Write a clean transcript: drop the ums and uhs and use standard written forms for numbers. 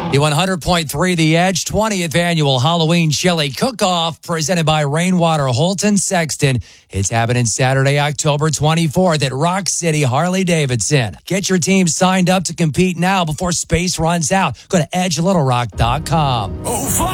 The 100.3 The Edge 20th Annual Halloween Chili Cook-Off presented by Rainwater Holton Sexton. It's happening Saturday, October 24th at Rock City Harley-Davidson. Get your team signed up to compete now before space runs out. Go to edgelittlerock.com.